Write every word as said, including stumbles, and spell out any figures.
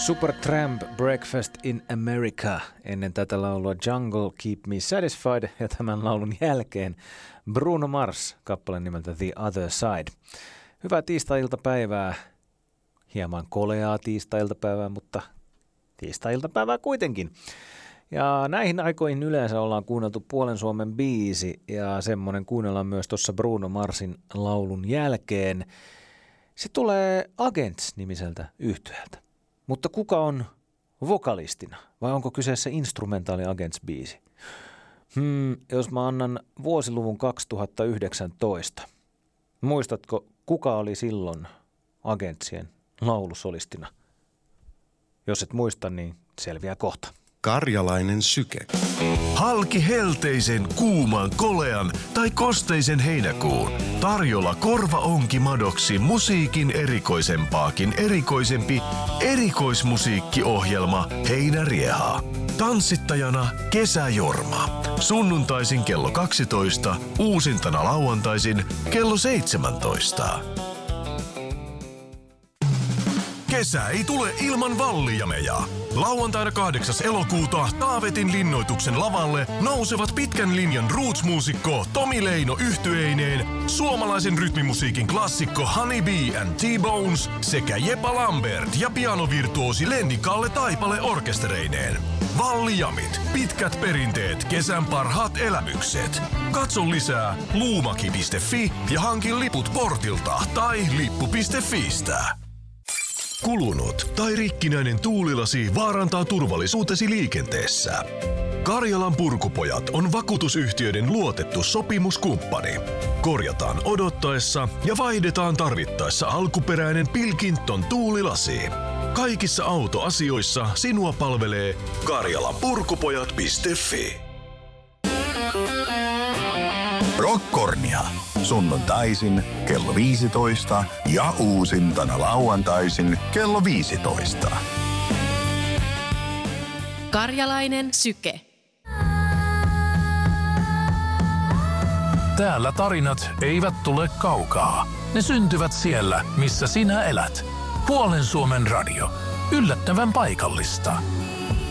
Supertramp, Breakfast in America. Ennen tätä laulua Jungle, Keep Me Satisfied ja tämän laulun jälkeen Bruno Mars, kappale nimeltä The Other Side. Hyvää tiistai-iltapäivää, hieman koleaa tiistai-iltapäivää, mutta tiistai-iltapäivää kuitenkin. Ja näihin aikoihin yleensä ollaan kuunneltu Puolen Suomen biisi ja semmoinen kuunnellaan myös tuossa Bruno Marsin laulun jälkeen. Se tulee Agents-nimiseltä yhtyeeltä. Mutta kuka on vokalistina vai onko kyseessä instrumentaali Agents-biisi? Hmm, jos mä annan vuosiluvun kaksituhattayhdeksäntoista. Muistatko, kuka oli silloin Agentsien laulusolistina? Jos et muista, niin selviää kohta. Karjalainen syke. Halki helteisen, kuuman, kolean tai kosteisen heinäkuun. Tarjolla korvaonkimadoksi musiikin erikoisempaakin erikoisempi erikoismusiikkiohjelma Heinäriehaa. Tanssittajana Kesäjorma. Sunnuntaisin kello kaksitoista, uusintana lauantaisin kello seitsemäntoista. Kesä ei tule ilman vallijameja. Lauantaina kahdeksas elokuuta Taavetin linnoituksen lavalle nousevat pitkän linjan roots-muusikko Tomi Leino yhtyeineen, suomalaisen rytmimusiikin klassikko Honey Bee and T-Bones sekä Jepa Lambert ja pianovirtuosi Lenni Kalle Taipale orkestereineen. Vallijamit, pitkät perinteet, kesän parhaat elämykset. Katso lisää luumaki piste fi ja hankin liput portilta tai lippu piste fiistä. Kulunut tai rikkinäinen tuulilasi vaarantaa turvallisuutesi liikenteessä. Karjalan Purkupojat on vakuutusyhtiöiden luotettu sopimuskumppani. Korjataan odottaessa ja vaihdetaan tarvittaessa alkuperäinen Pilkington tuulilasi. Kaikissa autoasioissa sinua palvelee karjalanpurkupojat piste fi. Rockkornia. Sunnuntaisin kello viisitoista ja uusintana lauantaisin kello viisitoista. Karjalainen syke. Täällä tarinat eivät tule kaukaa. Ne syntyvät siellä, missä sinä elät. Puolen Suomen radio. Yllättävän paikallista.